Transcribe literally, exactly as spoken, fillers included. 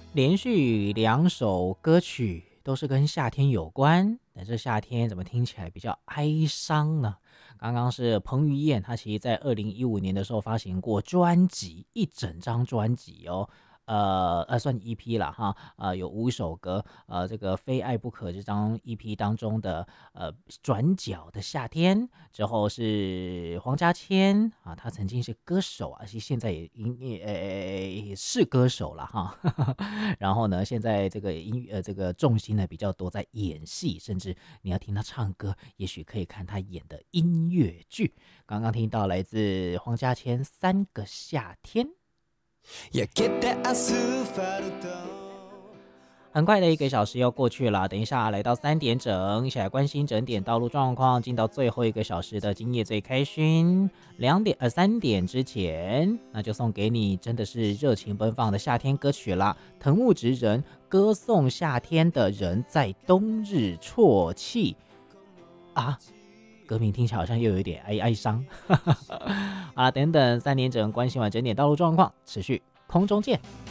连续两首歌曲都是跟夏天有关，但是夏天怎么听起来比较哀伤呢？刚刚是彭于晏，他其实在二零一五年的时候发行过专辑，一整张专辑哦。呃呃，算 E P 了哈，呃，有五首歌，呃，这个《非爱不可》这张 E P 当中的呃转角的夏天，之后是黄家千啊，他曾经是歌手啊，其实现在也应也呃也是歌手了哈。然后呢，现在这个音呃这个重心呢比较多在演戏，甚至你要听他唱歌，也许可以看他演的音乐剧。刚刚听到来自黄家千《三个夏天》。很快的一个小时又过去了，等一下来到三点整，一起来关心整点道路状况，进到最后一个小时的今夜最开心。两点呃三点之前，那就送给你真的是热情奔放的夏天歌曲啦。藤木直人歌颂夏天的人在冬日啜泣啊，歌名听起来好像又有一点哀哀伤。好啦，等等三点整关心完整点道路状况，持续空中见。